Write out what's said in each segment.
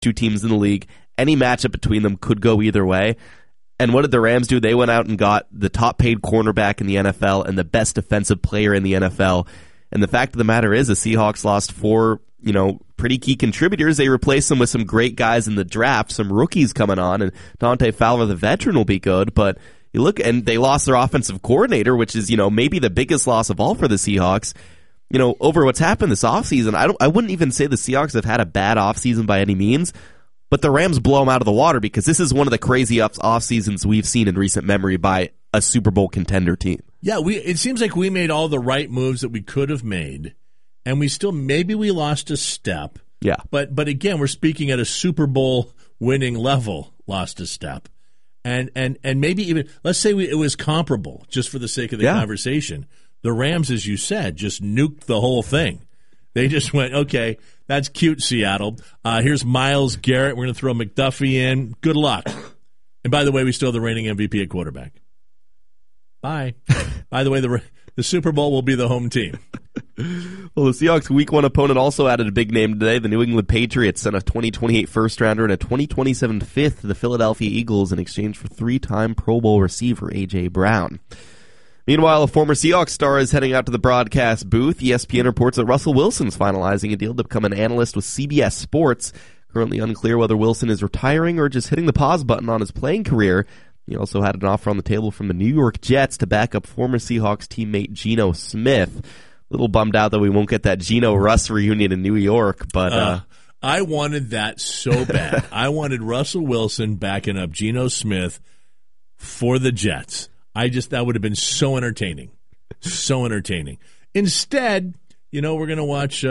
two teams in the league. Any matchup between them could go either way. And what did the Rams do? They went out and got the top-paid cornerback in the NFL and the best defensive player in the NFL. And the fact of the matter is, the Seahawks lost four, pretty key contributors. They replaced them with some great guys in the draft, some rookies coming on, and Dante Fowler, the veteran, will be good. But you look, and they lost their offensive coordinator, which is, maybe the biggest loss of all for the Seahawks. Over what's happened this offseason, I wouldn't even say the Seahawks have had a bad offseason by any means, but the Rams blow them out of the water because this is one of the crazy off seasons we've seen in recent memory by a Super Bowl contender team. Yeah, it seems like we made all the right moves that we could have made, and we still, maybe we lost a step. Yeah. But again, we're speaking at a Super Bowl winning level, lost a step. And maybe even, let's say it was comparable, just for the sake of the conversation. The Rams, as you said, just nuked the whole thing. They just went, okay, that's cute, Seattle. Here's Myles Garrett. We're going to throw McDuffie in. Good luck. And by the way, we still have the reigning MVP at quarterback. Bye. By the way, the Super Bowl will be the home team. Well, the Seahawks' Week 1 opponent also added a big name today. The New England Patriots sent a 2028 first-rounder and a 2027 fifth to the Philadelphia Eagles in exchange for three-time Pro Bowl receiver A.J. Brown. Meanwhile, a former Seahawks star is heading out to the broadcast booth. ESPN reports that Russell Wilson's finalizing a deal to become an analyst with CBS Sports. Currently unclear whether Wilson is retiring or just hitting the pause button on his playing career. He also had an offer on the table from the New York Jets to back up former Seahawks teammate Geno Smith. A little bummed out that we won't get that Geno-Russ reunion in New York, but I wanted that so bad. I wanted Russell Wilson backing up Geno Smith for the Jets. That would have been so entertaining. So entertaining. Instead, we're going to watch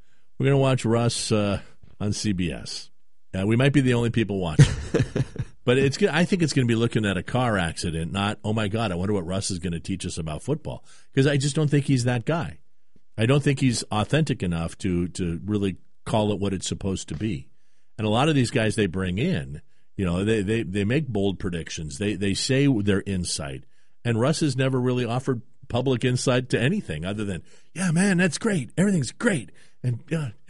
Russ on CBS. We might be the only people watching. But I think it's going to be looking at a car accident, not, oh my God, I wonder what Russ is going to teach us about football. Because I just don't think he's that guy. I don't think he's authentic enough to really call it what it's supposed to be. And a lot of these guys they bring in, they make bold predictions. They say their insight. And Russ has never really offered public insight to anything other than, yeah, man, that's great. Everything's great. And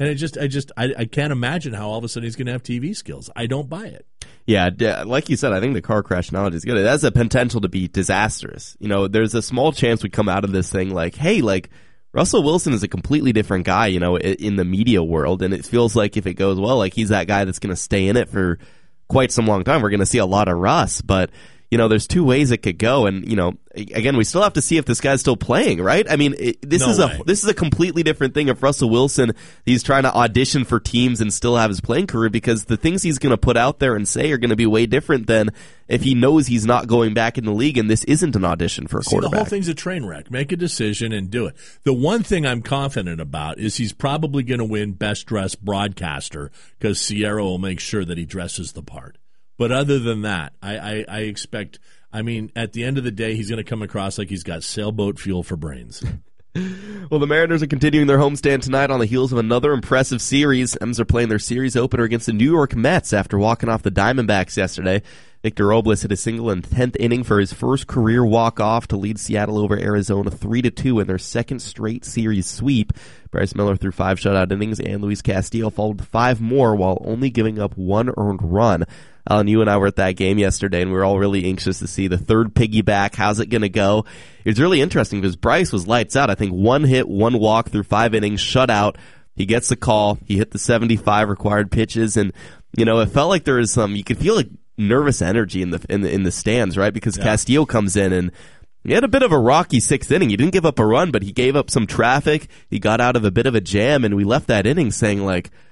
I can't imagine how all of a sudden he's going to have TV skills. I don't buy it. Yeah, like you said, I think the car crash knowledge is good. It has a potential to be disastrous. There's a small chance we come out of this thing like, hey, Russell Wilson is a completely different guy, in the media world. And it feels like if it goes well, he's that guy that's going to stay in it for quite some long time. We're going to see a lot of Russ, but there's two ways it could go, and again, we still have to see if this guy's still playing, right? I mean, this is a completely different thing if Russell Wilson, he's trying to audition for teams and still have his playing career, because the things he's going to put out there and say are going to be way different than if he knows he's not going back in the league and this isn't an audition for a quarterback. The whole thing's a train wreck. Make a decision and do it. The one thing I'm confident about is he's probably going to win Best Dressed Broadcaster because Sierra will make sure that he dresses the part. But other than that, I expect, at the end of the day, he's going to come across like he's got sailboat fuel for brains. Well, the Mariners are continuing their homestand tonight on the heels of another impressive series. M's are playing their series opener against the New York Mets after walking off the Diamondbacks yesterday. Victor Robles hit a single in the 10th inning for his first career walk-off to lead Seattle over Arizona 3-2 in their second straight series sweep. Bryce Miller threw 5 shutout innings, and Luis Castillo followed 5 more while only giving up 1 earned run. Alan, you and I were at that game yesterday, and we were all really anxious to see the third piggyback. How's it going to go? It was really interesting because Bryce was lights out. I think 1 hit, 1 walk through 5 innings, shutout. He gets the call. He hit the 75 required pitches, and it felt like there was some. You could feel like nervous energy in the stands, right? Because Castillo comes in and he had a bit of a rocky 6th inning. He didn't give up a run, but he gave up some traffic. He got out of a bit of a jam, and we left that inning saying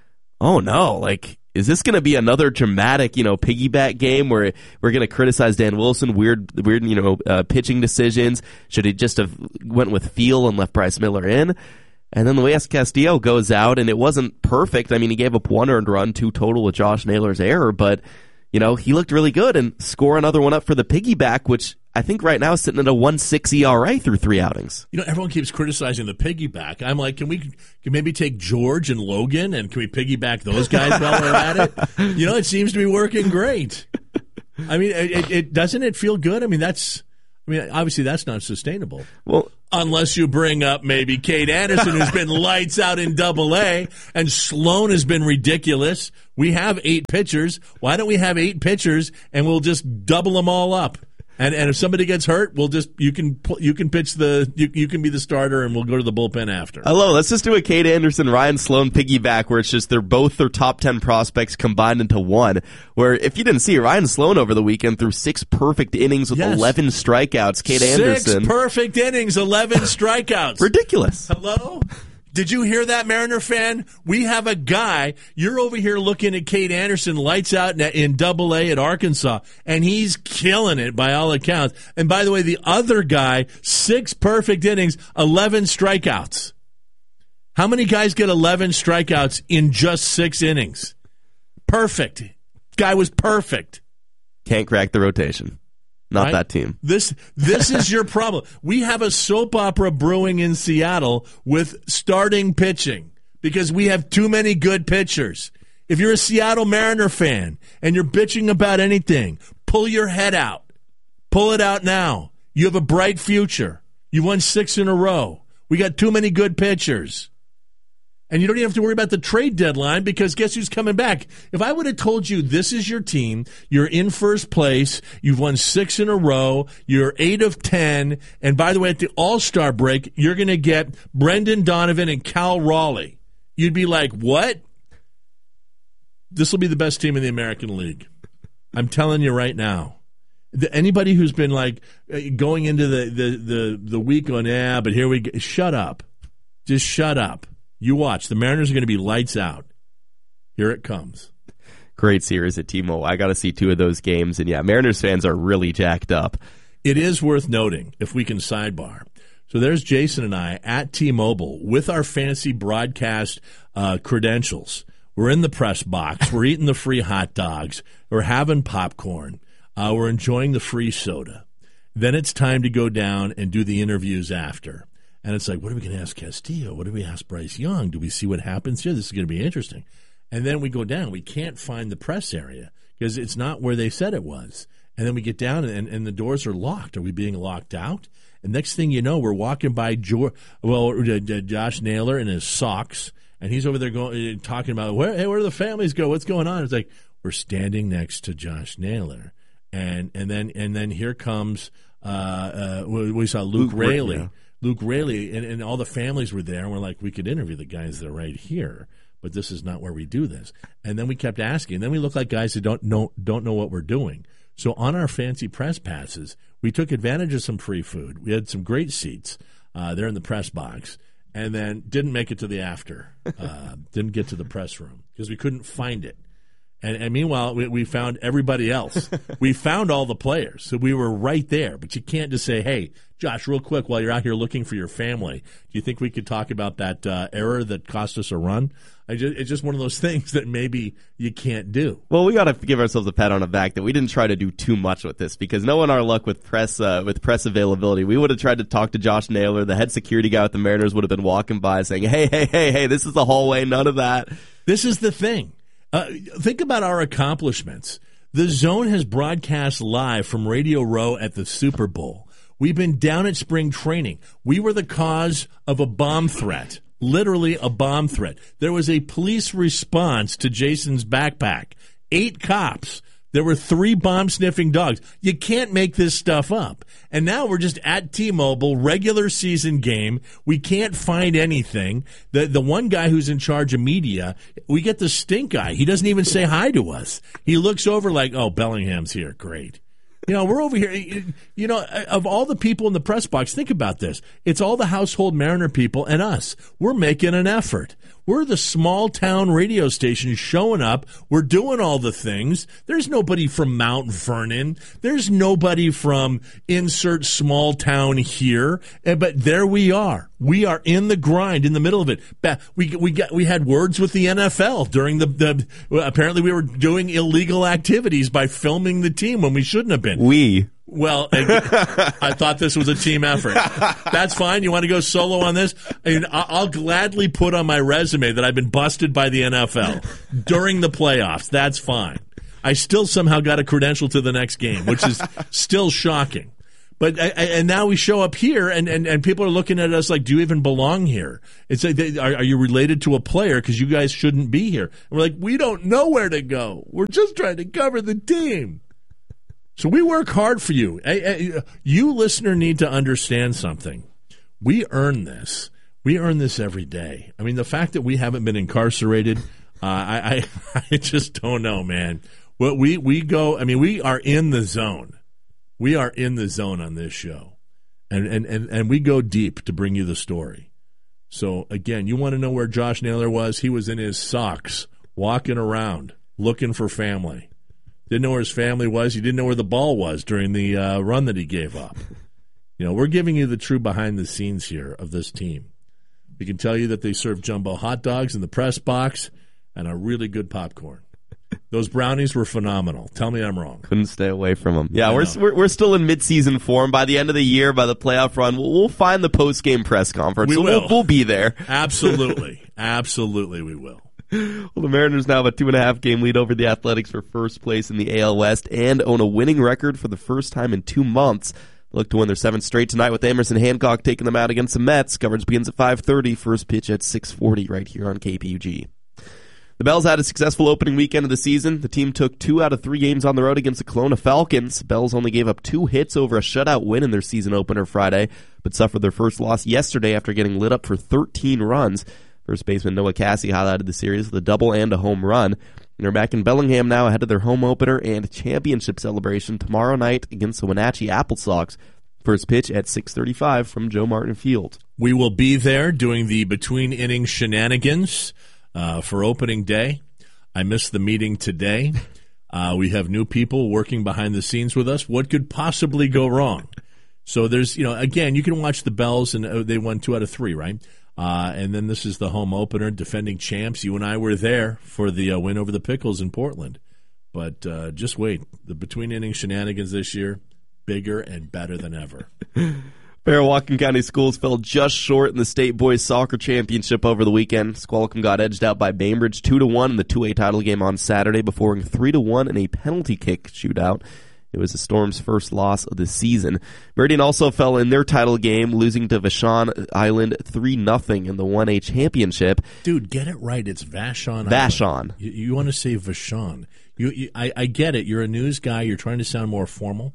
oh no, is this going to be another dramatic, piggyback game where we're going to criticize Dan Wilson, weird, pitching decisions? Should he just have went with feel and left Bryce Miller in? And then Luis Castillo goes out, and it wasn't perfect. He gave up 1 earned run, 2 total with Josh Naylor's error, but he looked really good, and score another one up for the piggyback, which I think right now is sitting at a 1.6 ERA through 3 outings. Everyone keeps criticizing the piggyback. I'm like, can maybe take George and Logan, and can we piggyback those guys while we're at it? It seems to be working great. It doesn't it feel good? I mean, obviously that's not sustainable. Well, unless you bring up maybe Kate Anderson, who's been lights out in Double-A, and Sloan has been ridiculous. We have 8 pitchers. Why don't we have 8 pitchers and we'll just double them all up? And if somebody gets hurt, you can pitch you can be the starter and we'll go to the bullpen after. Hello, let's just do a Kate Anderson, Ryan Sloan piggyback where it's just they're both their top 10 prospects combined into one. Where if you didn't see, Ryan Sloan over the weekend threw 6 perfect innings with 11 strikeouts. Kate Anderson, 6 perfect innings, 11 strikeouts. Ridiculous. Hello? Did you hear that, Mariner fan? We have a guy. You're over here looking at Kate Anderson, lights out in Double-A at Arkansas, and he's killing it by all accounts. And by the way, the other guy, 6 perfect innings, 11 strikeouts. How many guys get 11 strikeouts in just 6 innings? Perfect. Guy was perfect. Can't crack the rotation. Not that team. This is your problem. We have a soap opera brewing in Seattle with starting pitching because we have too many good pitchers. If you're a Seattle Mariner fan and you're bitching about anything, pull your head out. Pull it out now. You have a bright future. You won 6 in a row. We got too many good pitchers. And you don't even have to worry about the trade deadline because guess who's coming back? If I would have told you this is your team, you're in first place, you've won 6 in a row, you're 8 of 10, and by the way, at the All-Star break, you're going to get Brendan Donovan and Cal Raleigh. You'd be like, what? This will be the best team in the American League. I'm telling you right now. Anybody who's been like going into the week on, but here we go. Shut up. Just shut up. You watch. The Mariners are going to be lights out. Here it comes. Great series at T-Mobile. I got to see 2 of those games. And, yeah, Mariners fans are really jacked up. It is worth noting, if we can sidebar. So there's Jason and I at T-Mobile with our fancy broadcast credentials. We're in the press box. We're eating the free hot dogs. We're having popcorn. We're enjoying the free soda. Then it's time to go down and do the interviews after. And it's like, what are we going to ask Castillo? What do we ask Bryce Young? Do we see what happens here? This is going to be interesting. And then we go down. We can't find the press area because it's not where they said it was. And then we get down and the doors are locked. Are we being locked out? And next thing you know, we're walking by Josh Naylor in his socks. And he's over there talking about, where do the families go? What's going on? It's like, we're standing next to Josh Naylor. And then here comes, we saw Luke Raley. Yeah. Luke Raley and all the families were there, and we're like, we could interview the guys that are right here, but this is not where we do this. And then we kept asking. And then we look like guys who don't know what we're doing. So on our fancy press passes, we took advantage of some free food. We had some great seats there in the press box, and then didn't make it to the after. Didn't get to the press room because we couldn't find it. And meanwhile, we found everybody else. We found all the players, so we were right there. But you can't just say, hey, Josh, real quick, while you're out here looking for your family, do you think we could talk about that error that cost us a run? It's just one of those things that maybe you can't do. Well, we got to give ourselves a pat on the back that we didn't try to do too much with this because knowing our luck with press availability, we would have tried to talk to Josh Naylor. The head security guy with the Mariners would have been walking by saying, hey, this is the hallway, none of that. This is the thing. Think about our accomplishments. The Zone has broadcast live from Radio Row at the Super Bowl. We've been down at spring training. We were the cause of a bomb threat, literally a bomb threat. There was a police response to Jason's backpack. 8 cops. There were 3 bomb-sniffing dogs. You can't make this stuff up. And now we're just at T-Mobile, regular season game. We can't find anything. The one guy who's in charge of media, we get the stink eye. He doesn't even say hi to us. He looks over like, oh, Bellingham's here. Great. We're over here. Of all the people in the press box, think about this. It's all the household Mariner people and us. We're making an effort. We're the small town radio station showing up. We're doing all the things. There's nobody from Mount Vernon. There's nobody from insert small town here. But there we are. We are in the grind, in the middle of it. We had words with the NFL during apparently we were doing illegal activities by filming the team when we shouldn't have been. Well, I thought this was a team effort. That's fine. You want to go solo on this? I'll gladly put on my resume that I've been busted by the NFL during the playoffs. That's fine. I still somehow got a credential to the next game, which is still shocking. But and now we show up here, and people are looking at us like, do you even belong here? It's like, are you related to a player? Because you guys shouldn't be here. And we're like, we don't know where to go. We're just trying to cover the team. So we work hard for you. You, listener, need to understand something. We earn this. We earn this every day. I mean, the fact that we haven't been incarcerated, I just don't know, man. Well, we go. I mean, we are in the zone. We are in the zone on this show, and we go deep to bring you the story. So, again, you want to know where Josh Naylor was? He was in his socks, walking around, looking for family. Didn't know where his family was. He didn't know where the ball was during the run that he gave up. You know, we're giving you the true behind the scenes here of this team. We can tell you that they serve jumbo hot dogs in the press box and a really good popcorn. Those brownies were phenomenal. Tell me I'm wrong. Couldn't stay away from them. Yeah, we're still in midseason form. By the end of the year, by the playoff run, we'll find the post-game press conference. We'll be there. Absolutely. Absolutely we will. Well, the Mariners now have a 2.5-game lead over the Athletics for first place in the AL West and own a winning record for the first time in 2 months. Look to win their 7th straight tonight with Emerson Hancock taking them out against the Mets. Coverage begins at 5:30. First pitch at 6:40 right here on KPUG. The Bells had a successful opening weekend of the season. The team took 2 out of 3 games on the road against the Kelowna Falcons. Bells only gave up 2 hits over a shutout win in their season opener Friday, but suffered their first loss yesterday after getting lit up for 13 runs. First baseman Noah Cassie highlighted the series with a double and a home run. And they're back in Bellingham now ahead of their home opener and championship celebration tomorrow night against the Wenatchee Apple Sox. First pitch at 6:35 from Joe Martin Field. We will be there doing the between-innings shenanigans for opening day. I missed the meeting today. We have new people working behind the scenes with us. What could possibly go wrong? So there's, again, you can watch the Bells, and they won 2 out of 3, right? And then this is the home opener, defending champs. You and I were there for the win over the Pickles in Portland. But just wait. The between-innings shenanigans this year, bigger and better than ever. Whatcom County Schools fell just short in the state boys soccer championship over the weekend. Squalicum got edged out by Bainbridge 2-1 in the 2A title game on Saturday before going 3-1 in a penalty kick shootout. It was the Storm's first loss of the season. Meridian also fell in their title game, losing to Vashon Island 3-0 in the 1A championship. Dude, get it right. It's Vashon Island. Vashon. You want to say Vashon. I get it. You're a news guy. You're trying to sound more formal.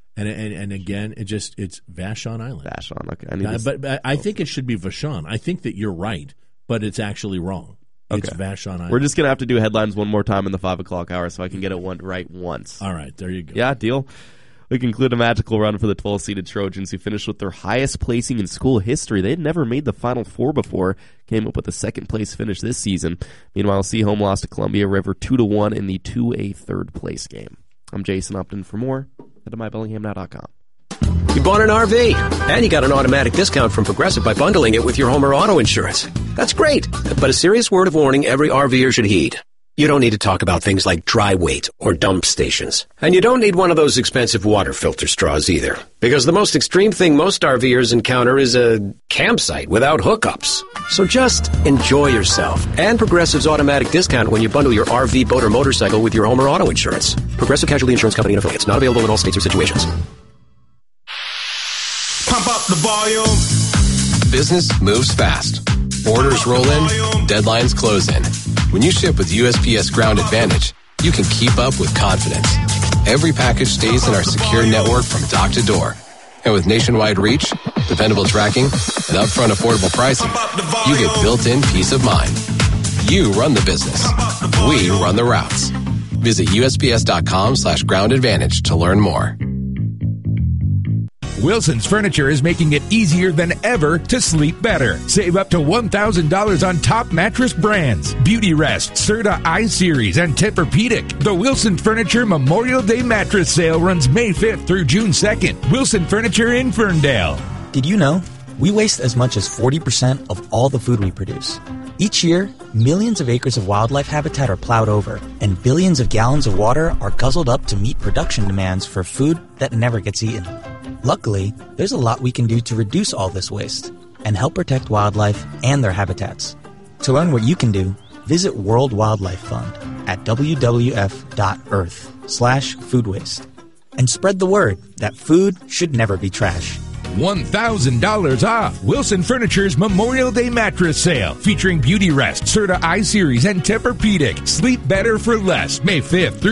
And again, it's Vashon Island. Vashon, okay. But I think it should be Vashon. I think that you're right, but it's actually wrong. It's okay. Vashon Island. We're just going to have to do headlines one more time in the 5 o'clock hour so I can get it right once. All right, there you go. Yeah, deal. We conclude a magical run for the 12-seeded Trojans, who finished with their highest placing in school history. They had never made the Final Four before, came up with a second-place finish this season. Meanwhile, Seaholm lost to Columbia River 2-1 in the 2A third-place game. I'm Jason Upton. For more, head to mybellingham.com. You bought an RV, and you got an automatic discount from Progressive by bundling it with your home or auto insurance. That's great, but a serious word of warning every RVer should heed. You don't need to talk about things like dry weight or dump stations. And you don't need one of those expensive water filter straws either. Because the most extreme thing most RVers encounter is a campsite without hookups. So just enjoy yourself and Progressive's automatic discount when you bundle your RV, boat, or motorcycle with your home or auto insurance. Progressive Casualty Insurance Company and affiliates. Not available in all states or situations. Pump up the volume. Business moves fast. Orders roll in, deadlines close in. When you ship with USPS Ground Advantage, you can keep up with confidence. Every package stays in our secure network from dock to door. And with nationwide reach, dependable tracking, and upfront affordable pricing, you get built-in peace of mind. You run the business. We run the routes. Visit USPS.com/Ground Advantage to learn more. Wilson's Furniture is making it easier than ever to sleep better. Save up to $1,000 on top mattress brands. Beauty Rest, Serta I-Series, and Tempur-Pedic. The Wilson Furniture Memorial Day Mattress Sale runs May 5th through June 2nd. Wilson Furniture in Ferndale. Did you know we waste as much as 40% of all the food we produce? Each year, millions of acres of wildlife habitat are plowed over, and billions of gallons of water are guzzled up to meet production demands for food that never gets eaten. Luckily, there's a lot we can do to reduce all this waste and help protect wildlife and their habitats. To learn what you can do, visit World Wildlife Fund at wwf.earth/food waste. and spread the word that food should never be trash. $1,000 off Wilson Furniture's Memorial Day mattress sale featuring Beauty Rest, Serta I-Series, and Tempur-Pedic. Sleep better for less, May 5th through